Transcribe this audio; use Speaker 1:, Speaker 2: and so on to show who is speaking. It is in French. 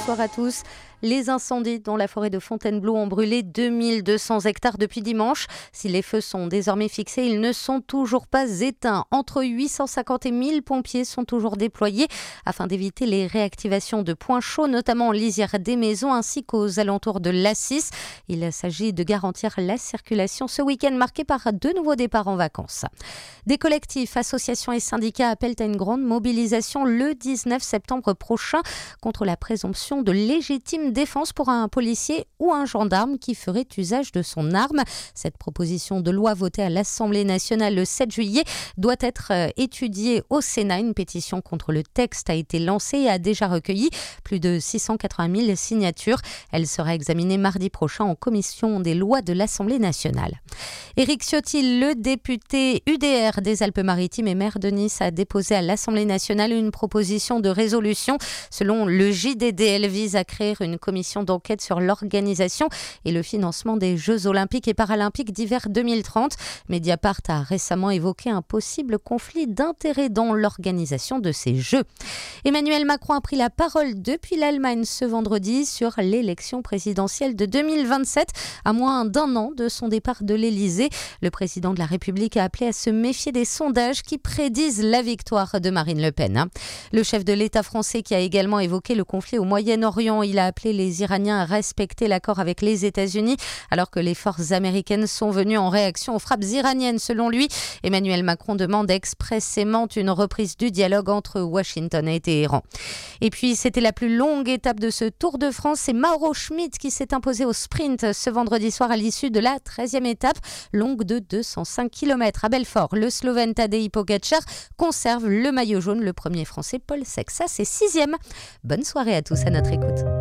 Speaker 1: bonsoir à tous. Les incendies dans la forêt de Fontainebleau ont brûlé 2200 hectares depuis dimanche. Si les feux sont désormais fixés, ils ne sont toujours pas éteints. Entre 850 et 1000 pompiers sont toujours déployés afin d'éviter les réactivations de points chauds, notamment en lisière des maisons ainsi qu'aux alentours de l'A6. Il s'agit de garantir la circulation ce week-end marqué par de nouveaux départs en vacances. Des collectifs, associations et syndicats appellent à une grande mobilisation le 19 septembre prochain contre la présomption de légitime défense pour un policier ou un gendarme qui ferait usage de son arme. Cette proposition de loi votée à l'Assemblée nationale le 7 juillet doit être étudiée au Sénat. Une pétition contre le texte a été lancée et a déjà recueilli plus de 680 000 signatures. Elle sera examinée mardi prochain en commission des lois de l'Assemblée nationale. Éric Ciotti, le député UDR des Alpes-Maritimes et maire de Nice, a déposé à l'Assemblée nationale une proposition de résolution. Selon le JDD, elle vise à créer une commission d'enquête sur l'organisation et le financement des Jeux olympiques et paralympiques d'hiver 2030. Mediapart a récemment évoqué un possible conflit d'intérêts dans l'organisation de ces Jeux. Emmanuel Macron a pris la parole depuis l'Allemagne ce vendredi sur l'élection présidentielle de 2027, à moins d'un an de son départ de l'Élysée. Le président de la République a appelé à se méfier des sondages qui prédisent la victoire de Marine Le Pen. Le chef de l'État français qui a également évoqué le conflit au Moyen-Orient, il a appelé les Iraniens à respecter l'accord avec les États-Unis alors que les forces américaines sont venues en réaction aux frappes iraniennes. Selon lui, Emmanuel Macron demande expressément une reprise du dialogue entre Washington et Téhéran. Et puis, c'était la plus longue étape de ce Tour de France. C'est Mauro Schmid qui s'est imposé au sprint ce vendredi soir à l'issue de la 13e étape, longue de 205 km à Belfort. Le Slovène Tadej Pogačar conserve le maillot jaune. Le premier Français, Paul Sexas, est 6e. Bonne soirée à tous à notre écoute.